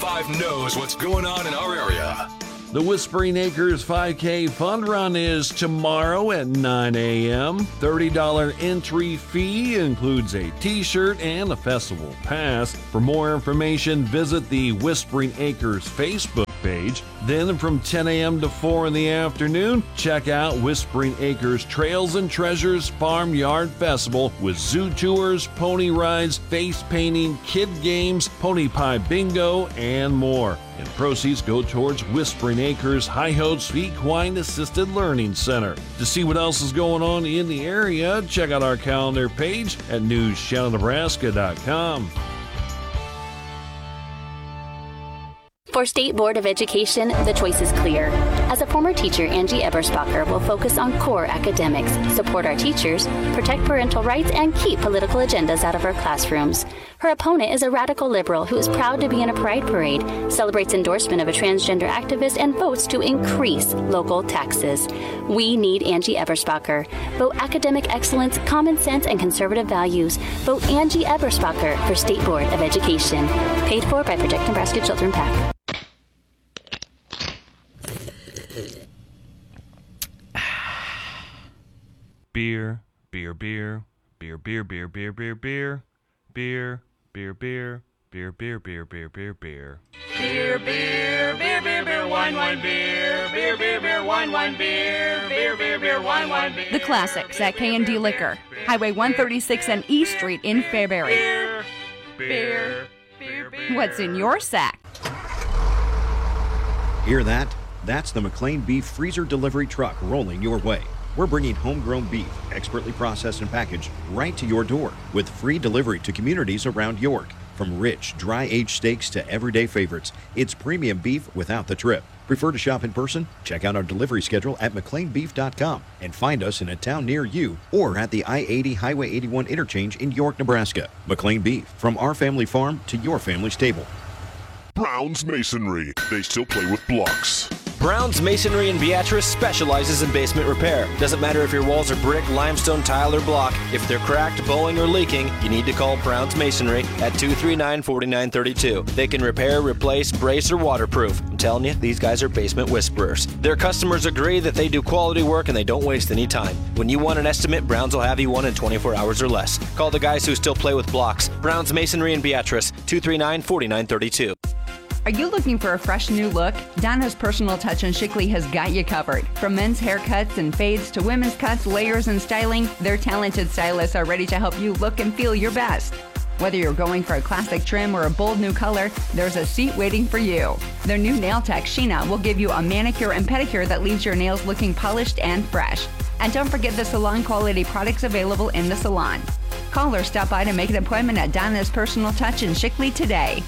95 knows what's going on in our area. The Whispering Acres 5K Fun Run is tomorrow at 9 a.m. $30 entry fee includes a t-shirt and a festival pass. For more information, visit the Whispering Acres Facebook page. Then from 10 a.m. to 4 in the afternoon, check out Whispering Acres Trails and Treasures Farmyard Festival with zoo tours, pony rides, face painting, kid games, pony pie bingo, and more. And proceeds go towards Whispering Acres High Hopes Equine Assisted Learning Center. To see what else is going on in the area, check out our calendar page at newschannelnebraska.com. For State Board of Education, the choice is clear. As a former teacher, Angie Eberspacher will focus on core academics, support our teachers, protect parental rights, and keep political agendas out of our classrooms. Her opponent is a radical liberal who is proud to be in a pride parade, celebrates endorsement of a transgender activist, and votes to increase local taxes. We need Angie Eberspacher. Vote academic excellence, common sense, and conservative values. Vote Angie Eberspacher for State Board of Education. Paid for by Protect Nebraska Children PAC. Beer, beer, beer, beer, beer, beer, beer, beer, beer, beer, beer, beer, beer, beer, beer, beer, beer, beer. Beer, beer, beer, beer, beer, wine, wine, beer, beer, beer, beer, wine, wine, beer, beer, beer, beer, wine, wine, beer. The Classics at K&D Liquor, Highway 136 and East Street in Fairbury. Beer, beer, beer, beer. What's in your sack? Hear that? That's the McLean Beef Freezer Delivery Truck rolling your way. We're bringing homegrown beef, expertly processed and packaged, right to your door with free delivery to communities around York. From rich, dry-aged steaks to everyday favorites, it's premium beef without the trip. Prefer to shop in person? Check out our delivery schedule at McLeanBeef.com and find us in a town near you or at the I-80 Highway 81 interchange in York, Nebraska. McLean Beef, from our family farm to your family's table. Brown's Masonry. They still play with blocks. Brown's Masonry in Beatrice specializes in basement repair. Doesn't matter if your walls are brick, limestone, tile, or block. If they're cracked, bowing, or leaking, you need to call Brown's Masonry at 239-4932. They can repair, replace, brace, or waterproof. I'm telling you, these guys are basement whisperers. Their customers agree that they do quality work and they don't waste any time. When you want an estimate, Brown's will have you one in 24 hours or less. Call the guys who still play with blocks. Brown's Masonry in Beatrice, 239-4932. Are you looking for a fresh new look? Donna's Personal Touch in Shickley has got you covered. From men's haircuts and fades to women's cuts, layers, and styling, their talented stylists are ready to help you look and feel your best. Whether you're going for a classic trim or a bold new color, there's a seat waiting for you. Their new nail tech, Sheena, will give you a manicure and pedicure that leaves your nails looking polished and fresh. And don't forget the salon quality products available in the salon. Call or stop by to make an appointment at Donna's Personal Touch in Shickley today.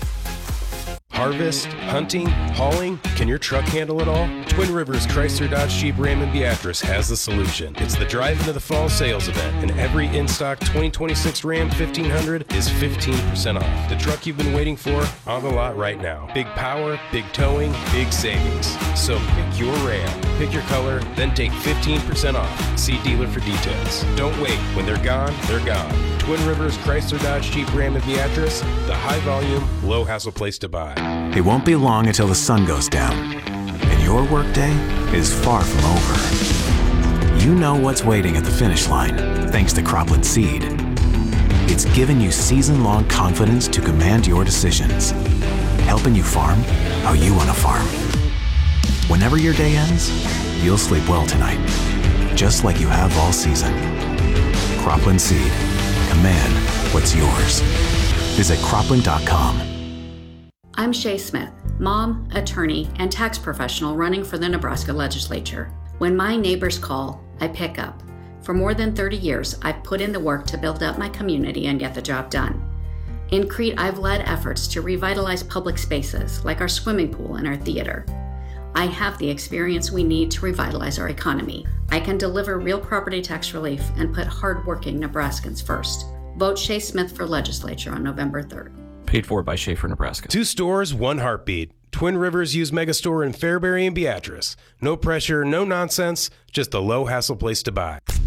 Harvest, hunting, hauling, can your truck handle it all? Twin Rivers Chrysler Dodge Jeep Ram in Beatrice has the solution. It's the Drive Into the Fall sales event, and every in-stock 2026 Ram 1500 is 15% off. The truck you've been waiting for on the lot right now. Big power, big towing, big savings. So pick your Ram, pick your color, then take 15% off. See dealer for details. Don't wait. When they're gone, they're gone. Twin Rivers Chrysler Dodge Jeep Ram in Beatrice, the high volume, low hassle place to buy. It won't be long until the sun goes down, and your workday is far from over. You know what's waiting at the finish line, thanks to Cropland Seed. It's given you season-long confidence to command your decisions, helping you farm how you want to farm. Whenever your day ends, you'll sleep well tonight, just like you have all season. Cropland Seed. Command what's yours. Visit Cropland.com. I'm Shay Smith, mom, attorney, and tax professional running for the Nebraska legislature. When my neighbors call, I pick up. For more than 30 years, I've put in the work to build up my community and get the job done. In Crete, I've led efforts to revitalize public spaces like our swimming pool and our theater. I have the experience we need to revitalize our economy. I can deliver real property tax relief and put hardworking Nebraskans first. Vote Shay Smith for legislature on November 3rd. Paid for by Schaefer, Nebraska. 2 stores, 1 heartbeat. Twin Rivers Used Megastore in Fairbury and Beatrice. No pressure, no nonsense, just a low-hassle place to buy.